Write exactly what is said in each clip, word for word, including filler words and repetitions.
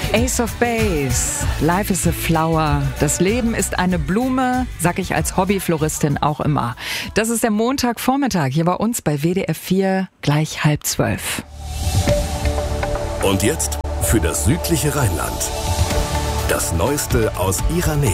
Ace of Base, Life is a Flower. Das Leben ist eine Blume, sag ich als Hobbyfloristin auch immer. Das ist der Montagvormittag hier bei uns bei W D R vier, gleich halb zwölf. Und jetzt für das südliche Rheinland. Das Neueste aus ihrer Nähe.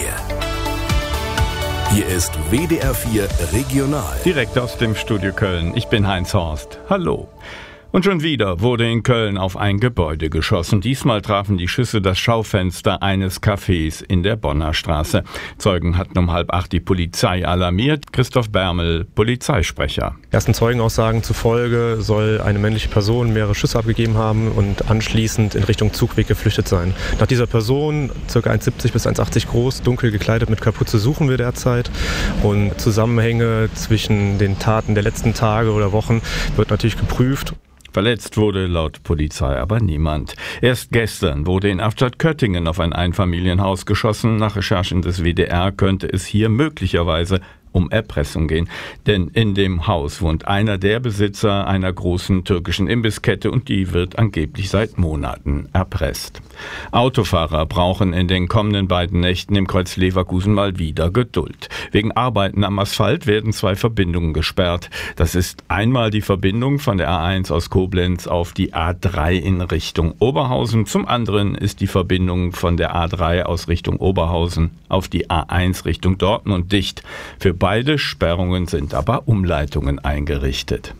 Hier ist W D R vier Regional. Direkt aus dem Studio Köln. Ich bin Heinz Horst. Hallo. Und schon wieder wurde in Köln auf ein Gebäude geschossen. Diesmal trafen die Schüsse das Schaufenster eines Cafés in der Bonner Straße. Zeugen hatten um halb acht die Polizei alarmiert. Christoph Bermel, Polizeisprecher. Ersten Zeugenaussagen zufolge soll eine männliche Person mehrere Schüsse abgegeben haben und anschließend in Richtung Zugweg geflüchtet sein. Nach dieser Person, ca. eins siebzig bis eins achtzig groß, dunkel gekleidet mit Kapuze, suchen wir derzeit. Und Zusammenhänge zwischen den Taten der letzten Tage oder Wochen wird natürlich geprüft. Verletzt wurde laut Polizei aber niemand. Erst gestern wurde in Afstadt-Köttingen auf ein Einfamilienhaus geschossen. Nach Recherchen des W D R könnte es hier möglicherweise um Erpressung gehen. Denn in dem Haus wohnt einer der Besitzer einer großen türkischen Imbisskette und die wird angeblich seit Monaten erpresst. Autofahrer brauchen in den kommenden beiden Nächten im Kreuz Leverkusen mal wieder Geduld. Wegen Arbeiten am Asphalt werden zwei Verbindungen gesperrt. Das ist einmal die Verbindung von der A eins aus Koblenz auf die A drei in Richtung Oberhausen. Zum anderen ist die Verbindung von der A drei aus Richtung Oberhausen auf die A eins Richtung Dortmund dicht. Für beide Sperrungen sind aber Umleitungen eingerichtet.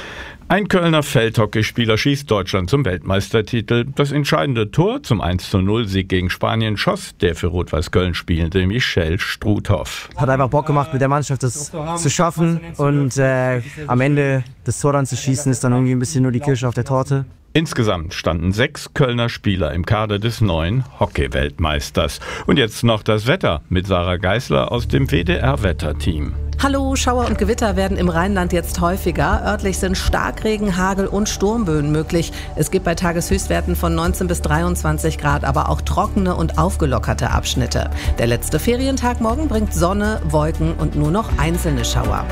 Ein Kölner Feldhockeyspieler schießt Deutschland zum Weltmeistertitel. Das entscheidende Tor zum eins zu null Sieg gegen Spanien schoss der für Rot-Weiß Köln spielende Michel Struthoff. Hat einfach Bock gemacht, mit der Mannschaft das zu schaffen und äh, am Ende das Tor dann zu schießen, ist dann irgendwie ein bisschen nur die Kirsche auf der Torte. Insgesamt standen sechs Kölner Spieler im Kader des neuen Hockey-Weltmeisters. Und jetzt noch das Wetter mit Sarah Geisler aus dem W D R-Wetterteam. Hallo, Schauer und Gewitter werden im Rheinland jetzt häufiger. Örtlich sind Starkregen, Hagel und Sturmböen möglich. Es gibt bei Tageshöchstwerten von neunzehn bis dreiundzwanzig Grad, aber auch trockene und aufgelockerte Abschnitte. Der letzte Ferientag morgen bringt Sonne, Wolken und nur noch einzelne Schauer.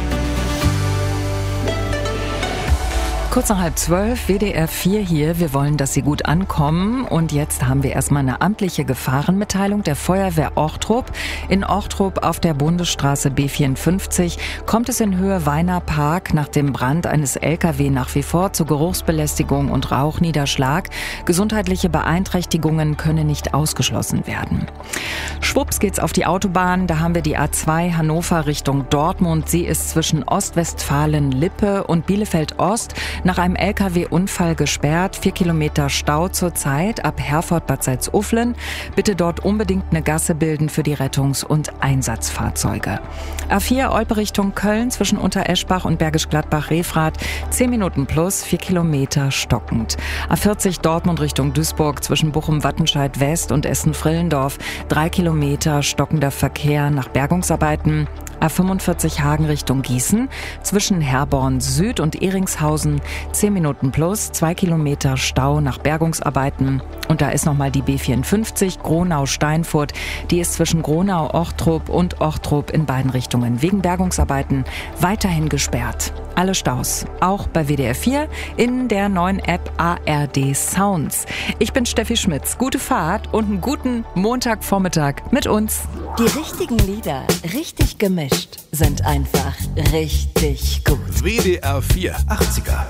Kurz nach halb zwölf, W D R vier hier. Wir wollen, dass Sie gut ankommen. Und jetzt haben wir erstmal eine amtliche Gefahrenmitteilung der Feuerwehr Ochtrup. In Ochtrup auf der Bundesstraße B vierundfünfzig kommt es in Höhe Weiner Park nach dem Brand eines L K W nach wie vor zu Geruchsbelästigung und Rauchniederschlag. Gesundheitliche Beeinträchtigungen können nicht ausgeschlossen werden. Schwupps geht's auf die Autobahn. Da haben wir die A zwei Hannover Richtung Dortmund. Sie ist zwischen Ostwestfalen-Lippe und Bielefeld-Ost nach einem L K W-Unfall gesperrt. Vier Kilometer Stau zurzeit ab Herford-Bad Salzuflen. Bitte dort unbedingt eine Gasse bilden für die Rettungs- und Einsatzfahrzeuge. A vier Olpe Richtung Köln zwischen Untereschbach und Bergisch Gladbach-Refrath. Zehn Minuten plus, vier Kilometer stockend. A vierzig Dortmund Richtung Duisburg zwischen Bochum-Wattenscheid West und Essen-Frillendorf. Drei Kilometer stockender Verkehr nach Bergungsarbeiten. A fünfundvierzig Hagen Richtung Gießen zwischen Herborn Süd und Ehringshausen. Zehn Minuten plus, zwei Kilometer Stau nach Bergungsarbeiten. Und da ist nochmal die B vierundfünfzig Gronau-Steinfurt. Die ist zwischen Gronau-Ochtrup und Ochtrup in beiden Richtungen wegen Bergungsarbeiten weiterhin gesperrt. Alle Staus, auch bei W D R vier in der neuen App A R D Sounds. Ich bin Steffi Schmitz. Gute Fahrt und einen guten Montagvormittag mit uns. Die richtigen Lieder, richtig gemischt, sind einfach richtig gut. W D R vier achtziger.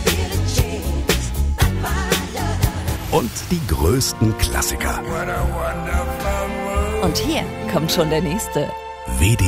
Und die größten Klassiker. Und hier kommt schon der nächste. W D